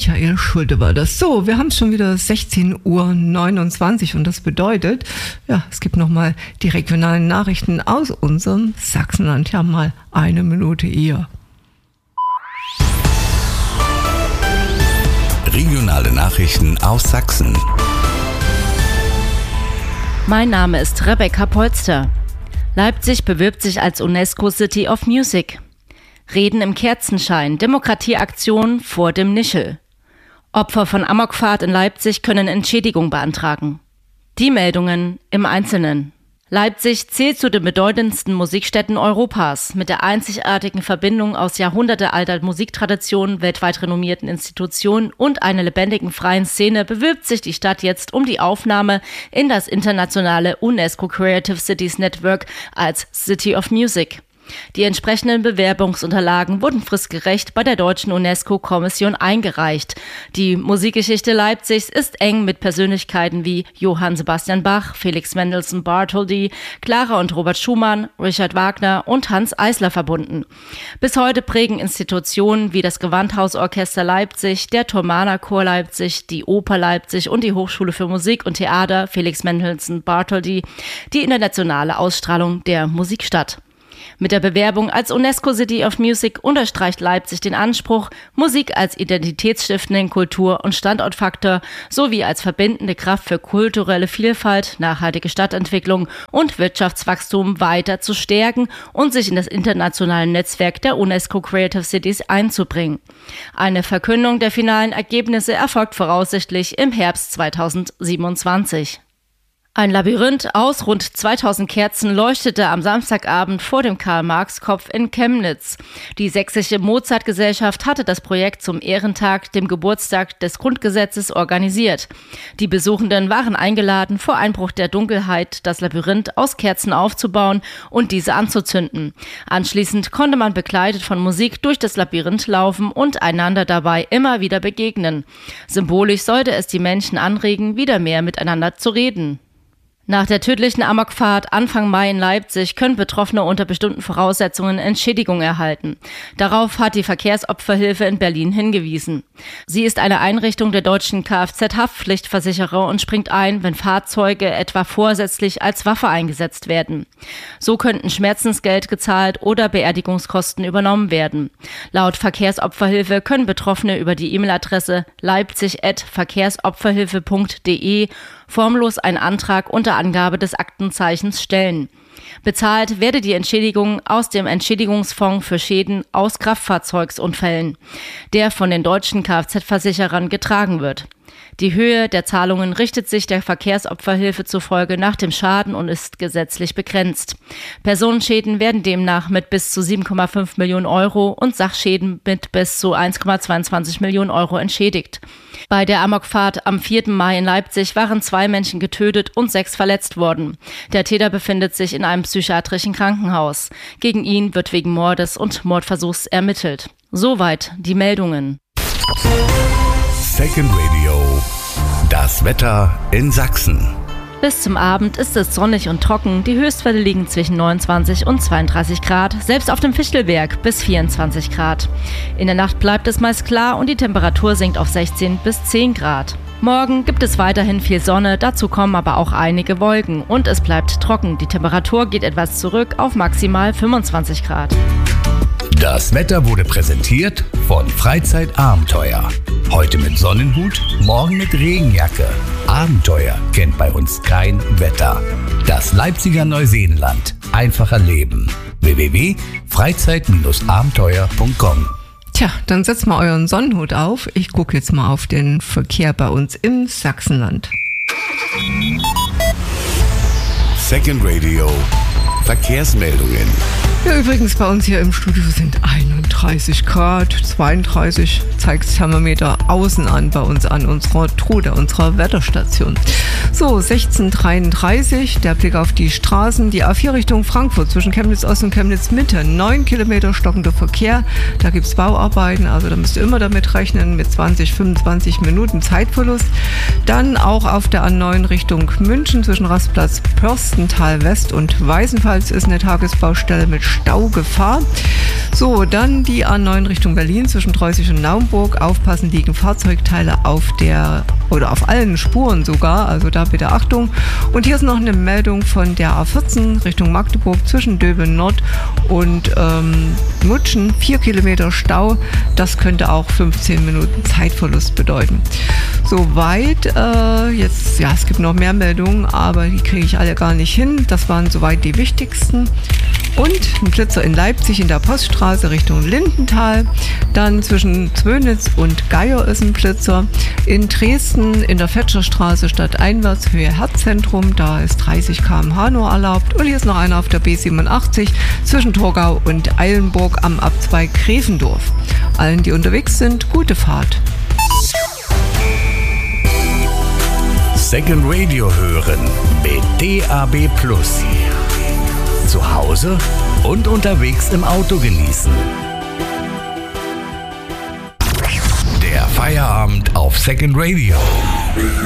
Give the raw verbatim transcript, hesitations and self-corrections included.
Michael Schulte war das. So, wir haben schon wieder sechzehn Uhr neunundzwanzig und das bedeutet, ja, es gibt nochmal die regionalen Nachrichten aus unserem Sachsenland. Ja, mal eine Minute eher. Regionale Nachrichten aus Sachsen. Mein Name ist Rebecca Polster. Leipzig bewirbt sich als UNESCO City of Music. Reden im Kerzenschein, Demokratieaktion vor dem Nischel. Opfer von Amokfahrt in Leipzig können Entschädigung beantragen. Die Meldungen im Einzelnen. Leipzig zählt zu den bedeutendsten Musikstätten Europas. Mit der einzigartigen Verbindung aus jahrhundertealter Musiktradition, weltweit renommierten Institutionen und einer lebendigen freien Szene bewirbt sich die Stadt jetzt um die Aufnahme in das internationale UNESCO Creative Cities Network als City of Music. Die entsprechenden Bewerbungsunterlagen wurden fristgerecht bei der deutschen UNESCO-Kommission eingereicht. Die Musikgeschichte Leipzigs ist eng mit Persönlichkeiten wie Johann Sebastian Bach, Felix Mendelssohn Bartholdy, Clara und Robert Schumann, Richard Wagner und Hanns Eisler verbunden. Bis heute prägen Institutionen wie das Gewandhausorchester Leipzig, der Thomaner Chor Leipzig, die Oper Leipzig und die Hochschule für Musik und Theater Felix Mendelssohn Bartholdy die internationale Ausstrahlung der Musikstadt. Mit der Bewerbung als UNESCO City of Music unterstreicht Leipzig den Anspruch, Musik als identitätsstiftenden Kultur- und Standortfaktor sowie als verbindende Kraft für kulturelle Vielfalt, nachhaltige Stadtentwicklung und Wirtschaftswachstum weiter zu stärken und sich in das internationale Netzwerk der UNESCO Creative Cities einzubringen. Eine Verkündung der finalen Ergebnisse erfolgt voraussichtlich im Herbst zweitausendsiebenundzwanzig. Ein Labyrinth aus rund zweitausend Kerzen leuchtete am Samstagabend vor dem Karl-Marx-Kopf in Chemnitz. Die Sächsische Mozart-Gesellschaft hatte das Projekt zum Ehrentag, dem Geburtstag des Grundgesetzes, organisiert. Die Besuchenden waren eingeladen, vor Einbruch der Dunkelheit das Labyrinth aus Kerzen aufzubauen und diese anzuzünden. Anschließend konnte man begleitet von Musik durch das Labyrinth laufen und einander dabei immer wieder begegnen. Symbolisch sollte es die Menschen anregen, wieder mehr miteinander zu reden. Nach der tödlichen Amokfahrt Anfang Mai in Leipzig können Betroffene unter bestimmten Voraussetzungen Entschädigung erhalten. Darauf hat die Verkehrsopferhilfe in Berlin hingewiesen. Sie ist eine Einrichtung der deutschen Kfz-Haftpflichtversicherer und springt ein, wenn Fahrzeuge etwa vorsätzlich als Waffe eingesetzt werden. So könnten Schmerzensgeld gezahlt oder Beerdigungskosten übernommen werden. Laut Verkehrsopferhilfe können Betroffene über die E-Mail-Adresse leipzig at verkehrsopferhilfe punkt de formlos einen Antrag unter Angabe des Aktenzeichens stellen. Bezahlt werde die Entschädigung aus dem Entschädigungsfonds für Schäden aus Kraftfahrzeugsunfällen, der von den deutschen Kfz-Versicherern getragen wird. Die Höhe der Zahlungen richtet sich der Verkehrsopferhilfe zufolge nach dem Schaden und ist gesetzlich begrenzt. Personenschäden werden demnach mit bis zu sieben Komma fünf Millionen Euro und Sachschäden mit bis zu eins Komma zweiundzwanzig Millionen Euro entschädigt. Bei der Amokfahrt am vierten Mai in Leipzig waren zwei Menschen getötet und sechs verletzt worden. Der Täter befindet sich in einem psychiatrischen Krankenhaus. Gegen ihn wird wegen Mordes und Mordversuchs ermittelt. Soweit die Meldungen. Second Radio. Das Wetter in Sachsen. Bis zum Abend ist es sonnig und trocken. Die Höchstwerte liegen zwischen neunundzwanzig und zweiunddreißig Grad, selbst auf dem Fichtelberg bis vierundzwanzig Grad. In der Nacht bleibt es meist klar und die Temperatur sinkt auf sechzehn bis zehn Grad. Morgen gibt es weiterhin viel Sonne, dazu kommen aber auch einige Wolken und es bleibt trocken. Die Temperatur geht etwas zurück auf maximal fünfundzwanzig Grad. Das Wetter wurde präsentiert von Freizeitabenteuer. Heute mit Sonnenhut, morgen mit Regenjacke. Abenteuer kennt bei uns kein Wetter. Das Leipziger Neuseenland. Einfacher Leben. w w w punkt freizeit abenteuer punkt com. Tja, dann setzt mal euren Sonnenhut auf. Ich gucke jetzt mal auf den Verkehr bei uns im Sachsenland. Second Radio. Verkehrsmeldungen. Ja, übrigens bei uns hier im Studio sind einunddreißig Grad, zweiunddreißig zeigt das Thermometer außen an bei uns an unserer Trude, unserer Wetterstation. So, sechzehn Uhr dreiunddreißig, der Blick auf die Straßen, die A vier Richtung Frankfurt zwischen Chemnitz Ost und Chemnitz Mitte, neun Kilometer stockender Verkehr, da gibt es Bauarbeiten, also da müsst ihr immer damit rechnen mit zwanzig, fünfundzwanzig Minuten Zeitverlust. Dann auch auf der A neun Richtung München zwischen Rastplatz Pörstental West und Weißenfels ist eine Tagesbaustelle mit Staugefahr. So, dann die A neun Richtung Berlin zwischen Treusig und Naumburg. Aufpassen, liegen Fahrzeugteile auf der oder auf allen Spuren sogar, also da bitte Achtung. Und hier ist noch eine Meldung von der A vierzehn Richtung Magdeburg zwischen Döbeln Nord und ähm, Mutschen. Vier Kilometer Stau, das könnte auch fünfzehn Minuten Zeitverlust bedeuten. Soweit, äh, jetzt, ja, es gibt noch mehr Meldungen, aber die kriege ich alle gar nicht hin. Das waren soweit die wichtigsten. Und ein Blitzer in Leipzig in der Poststraße Richtung Lindenthal. Dann zwischen Zwönitz und Geier ist ein Blitzer. In Dresden in der Fetscherstraße stadteinwärts Höhe Herzzentrum. Da ist dreißig Kilometer pro Stunde nur erlaubt. Und hier ist noch einer auf der B siebenundachtzig zwischen Torgau und Eilenburg am Abzweig Gräfendorf. Allen, die unterwegs sind, gute Fahrt. Second Radio hören mit D A B Plus. Zu Hause und unterwegs im Auto genießen. Der Feierabend auf Second Radio.